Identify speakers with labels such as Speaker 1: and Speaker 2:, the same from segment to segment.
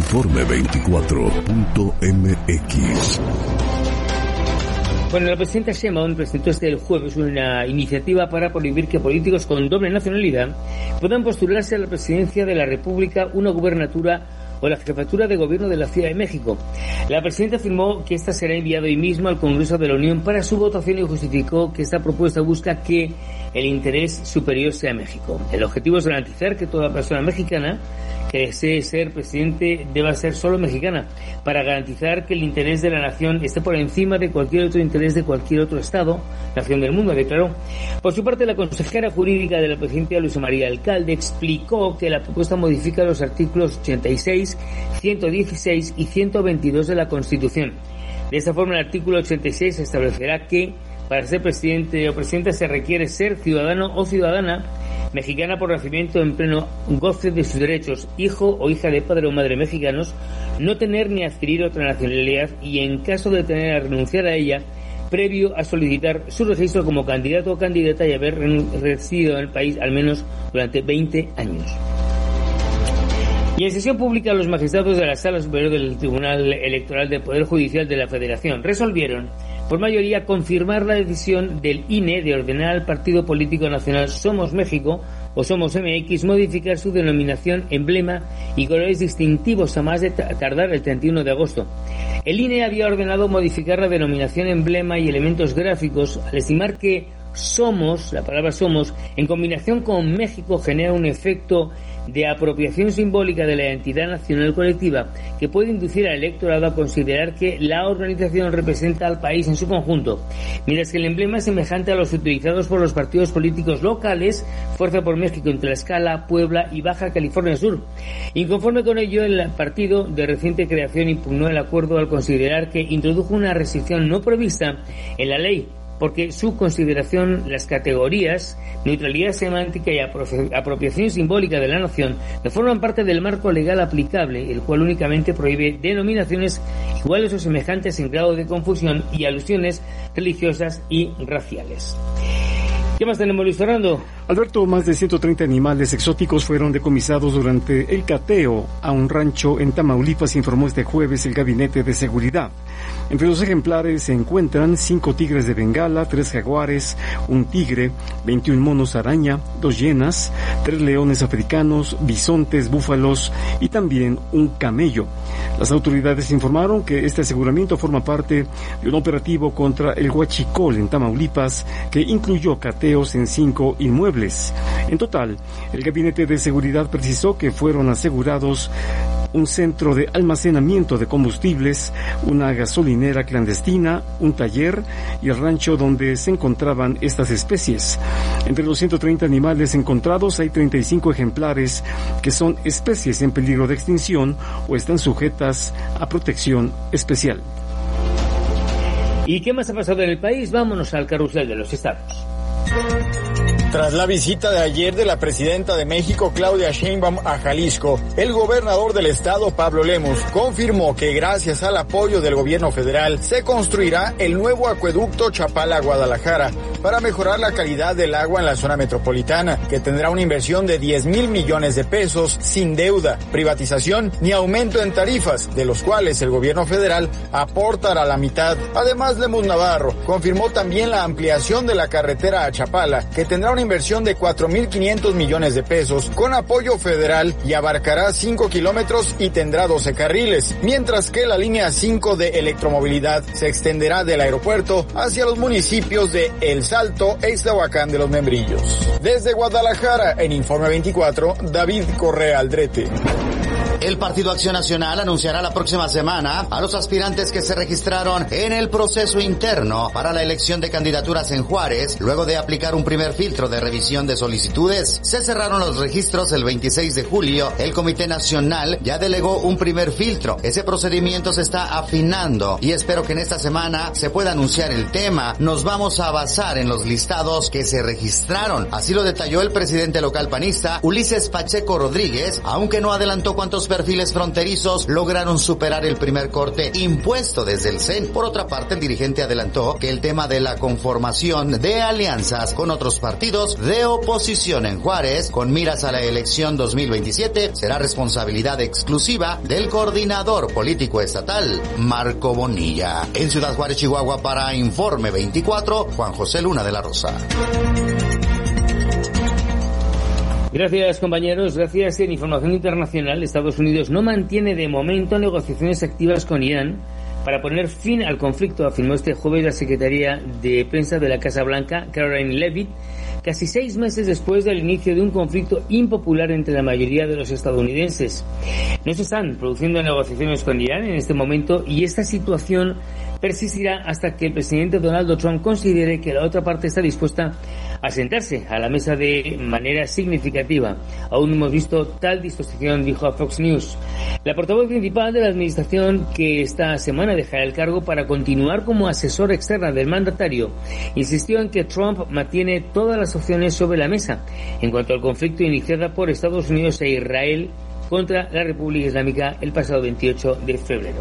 Speaker 1: Informe24.mx.
Speaker 2: Bueno, la presidenta Sheinbaum presentó el jueves una iniciativa para prohibir que políticos con doble nacionalidad puedan postularse a la presidencia de la República, una gubernatura o la jefatura de gobierno de la Ciudad de México. La presidenta afirmó que esta será enviada hoy mismo al Congreso de la Unión para su votación y justificó que esta propuesta busca que el interés superior sea México. El objetivo es garantizar que toda persona mexicana que desee ser presidente deba ser solo mexicana, para garantizar que el interés de la nación esté por encima de cualquier otro interés de cualquier otro Estado, nación del mundo, declaró. Por su parte, la consejera jurídica de la presidencia, Luisa María Alcalde, explicó que la propuesta modifica los artículos 86, 116 y 122 de la Constitución. De esta forma, el artículo 86 establecerá que para ser presidente o presidenta se requiere ser ciudadano o ciudadana mexicana por nacimiento en pleno goce de sus derechos, hijo o hija de padre o madre mexicanos, no tener ni adquirir otra nacionalidad y, en caso de tener a renunciar a ella, previo a solicitar su registro como candidato o candidata y haber residido en el país al menos durante 20 años. Y en sesión pública, los magistrados de la Sala Superior del Tribunal Electoral del Poder Judicial de la Federación resolvieron por mayoría confirmar la decisión del INE de ordenar al partido político nacional Somos México o Somos MX modificar su denominación, emblema y colores distintivos a más de tardar el 31 de agosto. El INE había ordenado modificar la denominación, emblema y elementos gráficos al estimar que Somos, la palabra Somos, en combinación con México genera un efecto de apropiación simbólica de la identidad nacional colectiva que puede inducir al electorado a considerar que la organización representa al país en su conjunto, mientras que el emblema es semejante a los utilizados por los partidos políticos locales, Fuerza por México en Tlaxcala, Puebla y Baja California Sur. Inconforme con ello, el partido de reciente creación impugnó el acuerdo al considerar que introdujo una restricción no prevista en la ley, porque su consideración, las categorías, neutralidad semántica y apropiación simbólica de la nación no forman parte del marco legal aplicable, el cual únicamente prohíbe denominaciones iguales o semejantes en grado de confusión y alusiones religiosas y raciales. ¿Qué más tenemos, Luis Fernando?
Speaker 3: Alberto, más de 130 animales exóticos fueron decomisados durante el cateo a un rancho en Tamaulipas, informó este jueves el Gabinete de Seguridad. Entre los ejemplares se encuentran 5 tigres de Bengala, 3 jaguares, un tigre, 21 monos araña, 2 hienas, 3 leones africanos, bisontes, búfalos y también un camello. Las autoridades informaron que este aseguramiento forma parte de un operativo contra el huachicol en Tamaulipas que incluyó cateos en 5 inmuebles. En total, el Gabinete de Seguridad precisó que fueron asegurados un centro de almacenamiento de combustibles, una gasolinera clandestina, un taller y el rancho donde se encontraban estas especies. Entre los 130 animales encontrados hay 35 ejemplares que son especies en peligro de extinción o están sujetas a protección especial.
Speaker 2: ¿Y qué más ha pasado en el país? Vámonos al carrusel de los estados.
Speaker 4: Tras la visita de ayer de la presidenta de México, Claudia Sheinbaum, a Jalisco, el gobernador del estado, Pablo Lemus, confirmó que gracias al apoyo del gobierno federal se construirá el nuevo acueducto Chapala-Guadalajara para mejorar la calidad del agua en la zona metropolitana, que tendrá una inversión de 10,000 millones de pesos sin deuda, privatización ni aumento en tarifas, de los cuales el gobierno federal aportará la mitad. Además, Lemus Navarro confirmó también la ampliación de la carretera a Chapala, que tendrá una inversión de 4,500 millones de pesos con apoyo federal y abarcará 5 kilómetros y tendrá 12 carriles, mientras que la línea 5 de electromovilidad se extenderá del aeropuerto hacia los municipios de El Salto e Ixtlahuacán de los Membrillos. Desde Guadalajara, en Informe 24, David Correa Aldrete.
Speaker 5: El Partido Acción Nacional anunciará la próxima semana a los aspirantes que se registraron en el proceso interno para la elección de candidaturas en Juárez, luego de aplicar un primer filtro de revisión de solicitudes. Se cerraron los registros el 26 de julio. El Comité Nacional ya delegó un primer filtro. Ese procedimiento se está afinando y espero que en esta semana se pueda anunciar el tema. Nos vamos a basar en los listados que se registraron. Así lo detalló el presidente local panista, Ulises Pacheco Rodríguez, aunque no adelantó cuántos los perfiles fronterizos lograron superar el primer corte impuesto desde el CEN. Por otra parte, el dirigente adelantó que el tema de la conformación de alianzas con otros partidos de oposición en Juárez, con miras a la elección 2027, será responsabilidad exclusiva del coordinador político estatal, Marco Bonilla. En Ciudad Juárez, Chihuahua, para Informe 24, Juan José Luna de la Rosa.
Speaker 2: Gracias, compañeros. Gracias. En información internacional, Estados Unidos no mantiene de momento negociaciones activas con Irán para poner fin al conflicto, afirmó este jueves la secretaria de prensa de la Casa Blanca, Caroline Leavitt, casi 6 meses después del inicio de un conflicto impopular entre la mayoría de los estadounidenses. No se están produciendo negociaciones con Irán en este momento y esta situación persistirá hasta que el presidente Donald Trump considere que la otra parte está dispuesta a sentarse a la mesa de manera significativa. Aún no hemos visto tal disposición, dijo a Fox News. La portavoz principal de la administración, que esta semana dejará el cargo para continuar como asesor externa del mandatario, insistió en que Trump mantiene todas las opciones sobre la mesa en cuanto al conflicto iniciado por Estados Unidos e Israel contra la República Islámica el pasado 28 de febrero.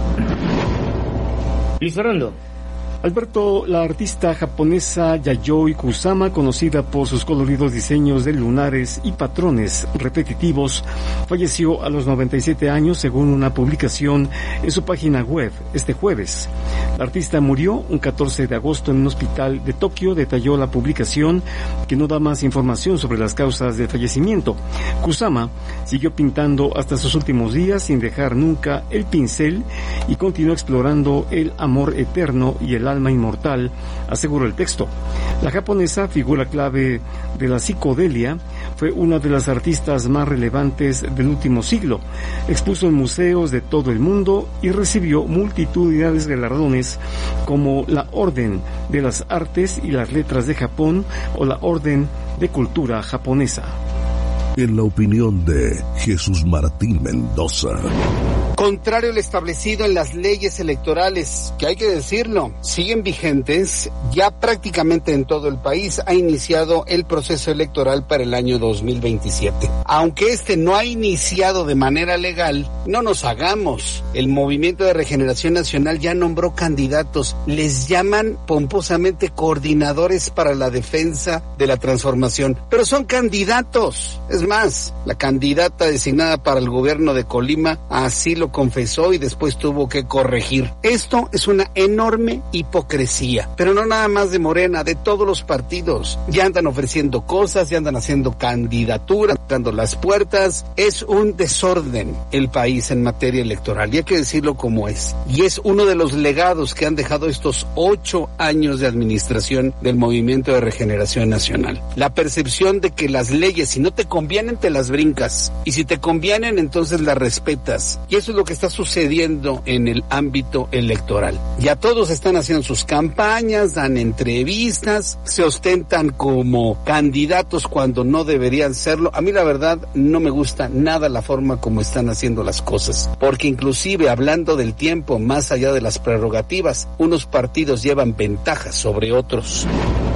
Speaker 2: Luis Fernando.
Speaker 3: Alberto, la artista japonesa Yayoi Kusama, conocida por sus coloridos diseños de lunares y patrones repetitivos, falleció a los 97 años según una publicación en su página web este jueves. La artista murió un 14 de agosto en un hospital de Tokio, detalló la publicación, que no da más información sobre las causas del fallecimiento. Kusama siguió pintando hasta sus últimos días sin dejar nunca el pincel y continuó explorando el amor eterno y el alma inmortal, aseguró el texto. La japonesa, figura clave de la psicodelia, fue una de las artistas más relevantes del último siglo. Expuso en museos de todo el mundo y recibió multitudinarios galardones como la Orden de las Artes y las Letras de Japón o la Orden de Cultura Japonesa.
Speaker 1: En la opinión de Jesús Martín Mendoza.
Speaker 6: Contrario al establecido en las leyes electorales, que hay que decirlo, siguen vigentes, ya prácticamente en todo el país ha iniciado el proceso electoral para el año 2027. Aunque este no ha iniciado de manera legal, no nos hagamos. El Movimiento de Regeneración Nacional ya nombró candidatos, les llaman pomposamente coordinadores para la defensa de la transformación, pero son candidatos. Es más, la candidata designada para el gobierno de Colima así lo confesó y después tuvo que corregir. Esto es una enorme hipocresía, pero no nada más de Morena, de todos los partidos. Ya andan ofreciendo cosas, ya andan haciendo candidaturas, dando las puertas. Es un desorden el país en materia electoral, y hay que decirlo como es. Y es uno de los legados que han dejado estos 8 años de administración del Movimiento de Regeneración Nacional. La percepción de que las leyes, si no te convienen, te las brincas, y si te convienen, entonces las respetas. Y eso es lo que está sucediendo en el ámbito electoral. Ya todos están haciendo sus campañas, dan entrevistas, se ostentan como candidatos cuando no deberían serlo. A mí la verdad no me gusta nada la forma como están haciendo las cosas, porque inclusive hablando del tiempo, más allá de las prerrogativas, unos partidos llevan ventajas sobre otros.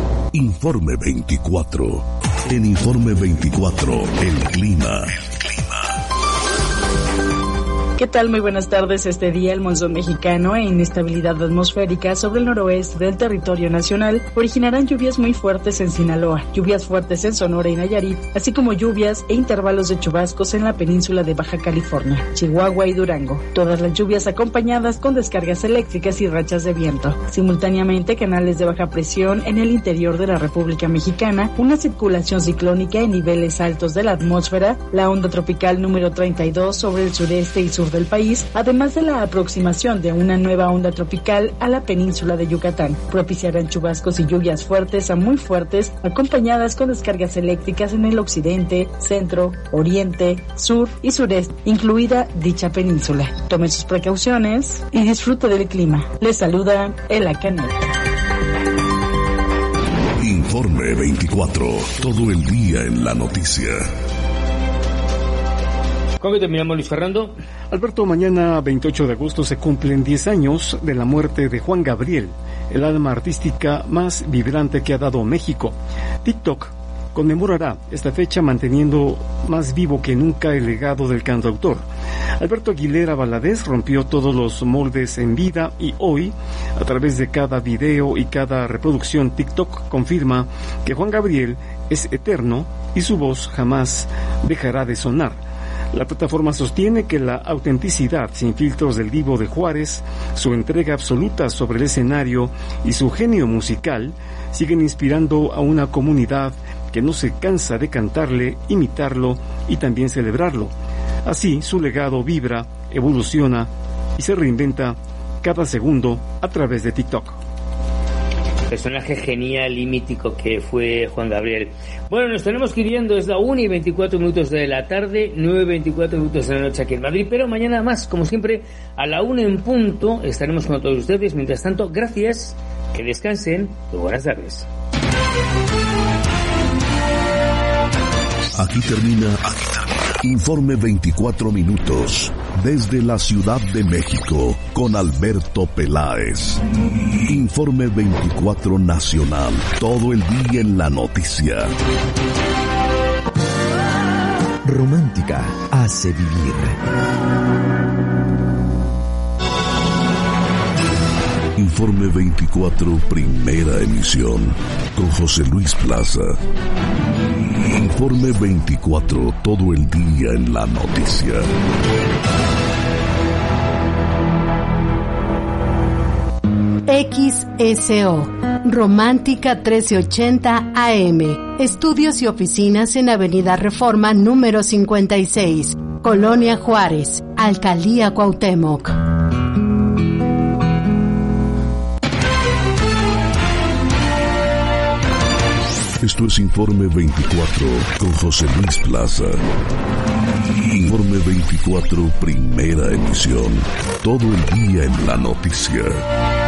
Speaker 1: Informe 24. En Informe 24, el clima.
Speaker 7: ¿Qué tal? Muy buenas tardes. Este día el monzón mexicano e inestabilidad atmosférica sobre el noroeste del territorio nacional originarán lluvias muy fuertes en Sinaloa, lluvias fuertes en Sonora y Nayarit, así como lluvias e intervalos de chubascos en la península de Baja California, Chihuahua y Durango. Todas las lluvias acompañadas con descargas eléctricas y rachas de viento. Simultáneamente, canales de baja presión en el interior de la República Mexicana, una circulación ciclónica en niveles altos de la atmósfera, la onda tropical número 32 sobre el sureste y sur del país, además de la aproximación de una nueva onda tropical a la península de Yucatán, propiciarán chubascos y lluvias fuertes a muy fuertes, acompañadas con descargas eléctricas en el occidente, centro, oriente, sur y sureste, incluida dicha península. Tome sus precauciones y disfrute del clima. Les saluda Ela Canela.
Speaker 1: Informe 24, todo el día en la noticia.
Speaker 2: ¿Cómo terminamos, Luis Fernando?
Speaker 3: Alberto, mañana 28 de agosto se cumplen 10 años de la muerte de Juan Gabriel, el alma artística más vibrante que ha dado México. TikTok conmemorará esta fecha manteniendo más vivo que nunca el legado del cantautor. Alberto Aguilera Valadez rompió todos los moldes en vida y hoy, a través de cada video y cada reproducción, TikTok confirma que Juan Gabriel es eterno y su voz jamás dejará de sonar. La plataforma sostiene que la autenticidad sin filtros del Divo de Juárez, su entrega absoluta sobre el escenario y su genio musical siguen inspirando a una comunidad que no se cansa de cantarle, imitarlo y también celebrarlo. Así, su legado vibra, evoluciona y se reinventa cada segundo a través de TikTok.
Speaker 2: Personaje genial y mítico que fue Juan Gabriel. Bueno, nos tenemos que ir yendo, es la 1:24 de la tarde, 9:24 de la noche aquí en Madrid, pero mañana más, como siempre, a la 1 en punto, estaremos con todos ustedes. Mientras tanto, gracias, que descansen y buenas tardes.
Speaker 1: Aquí termina Informe 24 minutos desde la Ciudad de México con Alberto Peláez. Informe 24 nacional, todo el día en la noticia.
Speaker 8: Romántica hace vivir.
Speaker 1: Informe 24, primera emisión, con José Luis Plaza. Informe 24, todo el día en la noticia.
Speaker 9: XSO, Romántica 1380 AM. Estudios y oficinas en Avenida Reforma número 56, Colonia Juárez, Alcaldía Cuauhtémoc.
Speaker 1: Esto es Informe 24 con José Luis Plaza. Informe 24, primera emisión. Todo el día en la noticia.